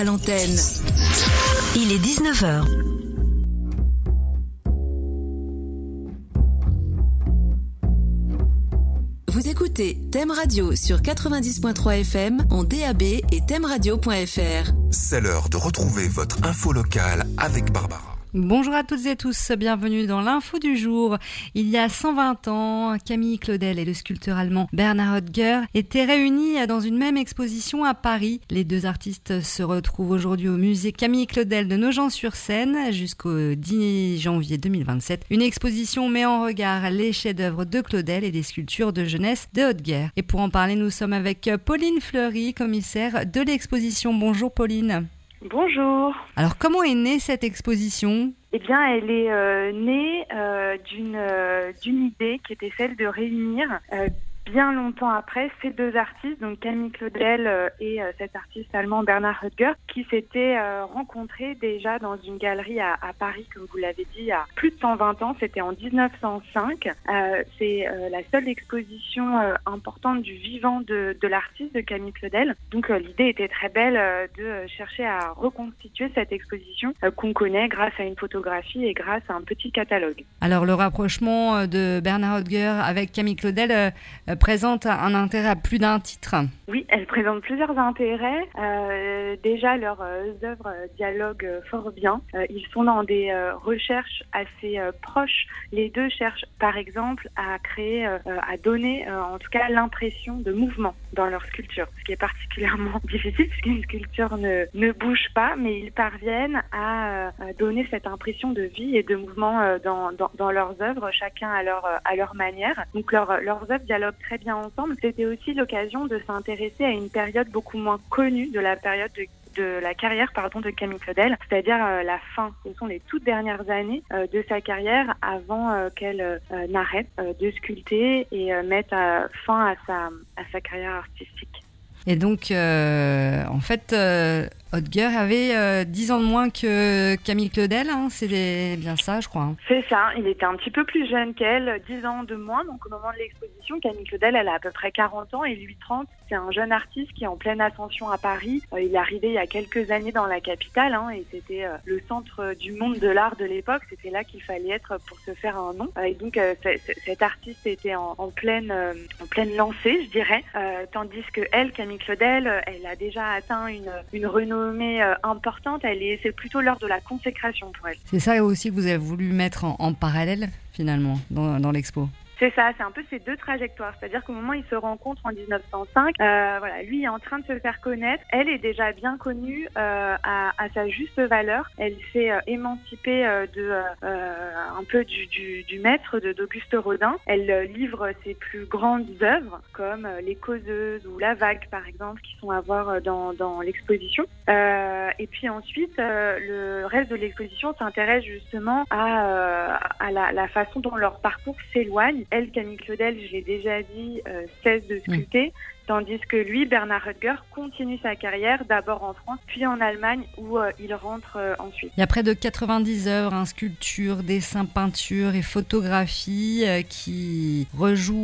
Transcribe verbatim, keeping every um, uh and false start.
À l'antenne. Il est dix-neuf heures. Vous écoutez Thème Radio sur quatre-vingt-dix virgule trois F M en D A B et thème radio point F R. C'est l'heure de retrouver votre info locale avec Barbara. Bonjour à toutes et tous, bienvenue dans l'info du jour. Il y a cent vingt ans, Camille Claudel et le sculpteur allemand Bernhard Oetger étaient réunis dans une même exposition à Paris. Les deux artistes se retrouvent aujourd'hui au musée Camille Claudel de Nogent-sur-Seine jusqu'au dix janvier deux mille vingt-sept. Une exposition met en regard les chefs-d'œuvre de Claudel et les sculptures de jeunesse de Oetger. Et pour en parler, nous sommes avec Pauline Fleury, commissaire de l'exposition. Bonjour Pauline. Bonjour. Alors, comment est née cette exposition ? Eh bien, elle est euh, née euh, d'une, euh, d'une idée qui était celle de réunir euh, bien longtemps après ces deux artistes, donc Camille Claudel euh, et euh, cet artiste allemand Bernhard Oetger, qui s'étaient euh, rencontrés déjà dans une galerie à, à Paris, comme vous l'avez dit, il y a plus de cent vingt ans. C'était en dix-neuf cent cinq. Euh, c'est euh, la seule exposition euh, importante du vivant de, de l'artiste, de Camille Claudel. Donc euh, l'idée était très belle euh, de chercher à reconstituer cette exposition euh, qu'on connaît grâce à une photographie et grâce à un petit catalogue. Alors le rapprochement de Bernhard Oetger avec Camille Claudel euh, présente un intérêt à plus d'un titre. Oui, elle présente plusieurs intérêts. Euh, déjà, leurs euh, œuvres euh, dialoguent euh, fort bien. Euh, ils sont dans des euh, recherches assez euh, proches. Les deux cherchent, par exemple, à créer, euh, à donner, euh, en tout cas, l'impression de mouvement dans leur sculpture, ce qui est particulièrement difficile puisqu'une sculpture ne, ne bouge pas, mais ils parviennent à, à donner cette impression de vie et de mouvement euh, dans, dans, dans leurs œuvres, chacun à leur, à leur manière. Donc, leur, leurs œuvres dialoguent très bien ensemble. C'était aussi l'occasion de s'intéresser à une période beaucoup moins connue de la période de de la carrière pardon de Camille Claudel, c'est-à-dire euh, la fin. Ce sont les toutes dernières années euh, de sa carrière avant euh, qu'elle euh, n'arrête euh, de sculpter et euh, mette euh, fin à sa à sa carrière artistique. Et donc, euh, en fait, euh, Oetger avait euh, dix ans de moins que Camille Claudel, hein, c'est bien ça, je crois. Hein. C'est ça, il était un petit peu plus jeune qu'elle, dix ans de moins. Donc, au moment de l'exposition, Camille Claudel, elle a à peu près quarante ans et lui trente. C'est un jeune artiste qui est en pleine ascension à Paris. Euh, il est arrivé il y a quelques années dans la capitale hein, et c'était euh, le centre du monde de l'art de l'époque. C'était là qu'il fallait être pour se faire un nom. Euh, et donc, euh, c- c- cet artiste était en, en, pleine, euh, en pleine lancée, je dirais. Euh, tandis que elle, Camille Claudel, elle a déjà atteint une, une renommée euh, importante. Elle est, c'est plutôt l'heure de la consécration pour elle. C'est ça aussi que vous avez voulu mettre en, en parallèle, finalement, dans, dans l'expo. C'est ça, c'est un peu ces deux trajectoires. C'est-à-dire qu'au moment où ils se rencontrent en dix-neuf cent cinq, euh, voilà, lui est en train de se faire connaître. Elle est déjà bien connue euh, à, à sa juste valeur. Elle s'est euh, émancipée euh, de euh, un peu du, du, du maître de, d'Auguste Rodin. Elle euh, livre ses plus grandes œuvres, comme euh, Les Causeuses ou La Vague, par exemple, qui sont à voir dans, dans l'exposition. Euh, et puis ensuite, euh, le reste de l'exposition s'intéresse justement à, euh, à la, la façon dont leur parcours s'éloigne. Elle, Camille Claudel, je l'ai déjà dit, euh, cesse de sculpter, mmh. tandis que lui, Bernhard Oetger, continue sa carrière, d'abord en France, puis en Allemagne, où euh, il rentre euh, ensuite. Il y a près de quatre-vingt-dix œuvres, hein, sculptures, dessins, peintures et photographies euh, qui rejouent